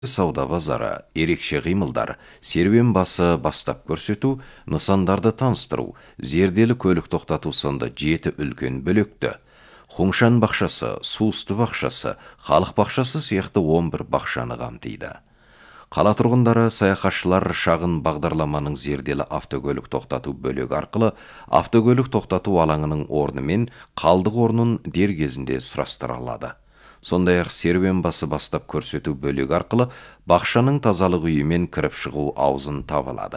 Сауда базары, ерекше қимылдар, серуен басы бастап көрсету, нысандарды таныстыру, зерделі көлік тоқтату сынды 7 үлкен бөлікті. Хоңшан бақшасы, Суысты бақшасы, халық бақшасы сияқты 11 бақшаны қамтиды. Қала тұрғындары саяхатшылар шағын бағдарламаның зерделі автокөлік тоқтату бөлігі арқылы автокөлік тоқтату алаңының орны мен қалдық орнын дер кезінде сұрастыра алады. Сондай-ақ серуен басы бастап көрсету бөлігі арқылы бақшаның тазалық үйімен кіріп шығу аузын таба алады.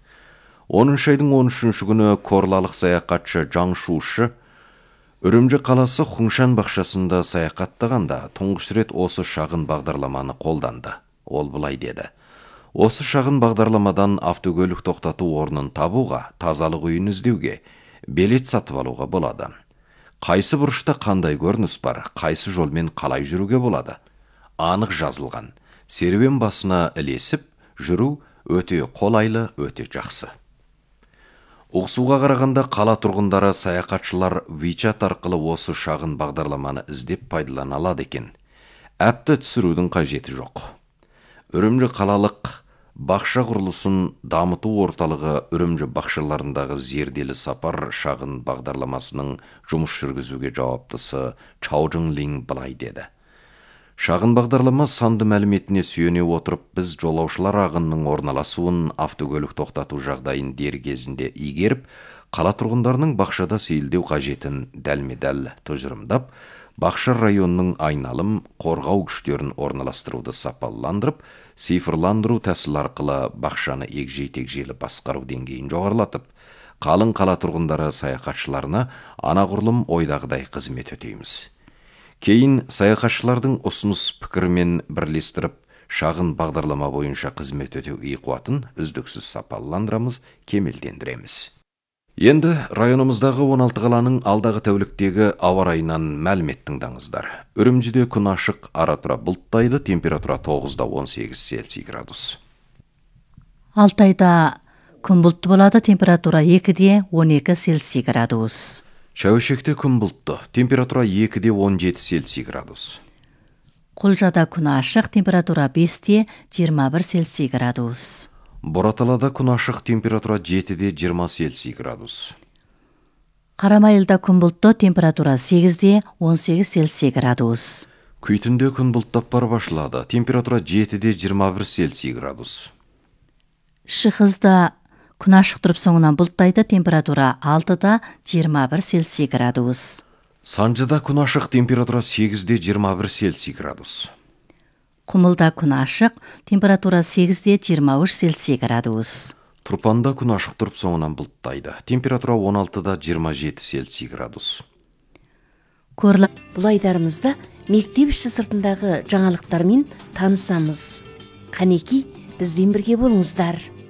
10 айдың 13 күні корлалық саяхатшы Жаң Шушы Үрімжі қаласы Хоңшан бақшасында саяхаттағанда тұңғыш рет осы шағын бағдарламаны қолданды. Ол былай деді: осы шағын бағдарламадан автокөлік тоқтату орнын табуға, тазалық үйін іздеуге, билет сатып алуға болады. Қайсы бұрышта қандай көрініс бар, қайсы жолмен қалай жүруге болады. Анық жазылған. Серуен басына ілесіп, жүру өте қолайлы, өте жақсы. Ұқсуға қарағанда қала тұрғындары саяхатшылар WeChat арқылы осы шағын бағдарламаны іздеп пайдалана алады екен. Әпті түсірудің қажеті жоқ. Үрімжі қалалық бақша құрылысын дамыту орталығы Үрімжі бақшаларындағы зерделі сапар шағын бағдарламасының жұмыс жүргізуге жауаптысы Чаужың Лин былай деді: шағын бағдарлама санды мәліметіне сүйене отырып, біз жолаушылар ағынның орналасуын, автокөлік тоқтату жағдайын дер кезінде игеріп, қала тұрғындарының бақшада сейілдеу қажетін дәлме-дәл тұжырымдап, бақша районының айналым, қорғау күштерін орналастыруды сапаландырып, цифрландыру тәсіл арқылы бақшаны егжей-тегжейлі басқару деңгейін жоғарылатып, қалың қала тұрғындары саяхатшыларына анағұрлым ойдағыдай қызмет өтейміз. Кейін саяхатшылардың ұсыныс пікірімен бірлестіріп, шағын бағдарлама бойынша қызмет өтеу қуатын үздіксіз сапаландырамыз, кемелдендіреміз. Енді районымыздағы 16 қаланың алдағы тәуліктегі ауа райынан мәлімет тыңдаңыздар. Үрімжіде күн ашық, ара-тұра бұлттайды, температура 9-18 Цельсий градус. Алтайда күн бұлтты болады, температура 2-12 Цельсий градус. Шәуешекте күн бұлтты, температура 2-17 Цельсий градус. Құлжада күн ашық, температура 5-21 Цельсий градус. Бораталада күн ашық, температура 7-20 Цельсий градус. Қарамайылда күн бұлтты, температура 8-18 Цельсий градус. Күйтінде күн бұлттап бар башылады, температура 7-21 Цельсий градус. Шығызда күн ашық тұрып соңынан бұлттайды, температура 6-21 Цельсий градус. Санжыда күн ашық, температура 8-21 Цельсий градус. Құмылда күн ашық, температура 8-23 Цельсий градус. Тұрпанда күн ашық тұрып соңынан бұлттайды, температура 16-27 Цельсий градус. Бұл айдарымызда мектеп іші сыртындағы жаңалықтармен танысамыз. Қанеки, бізбен бірге болыңыздар.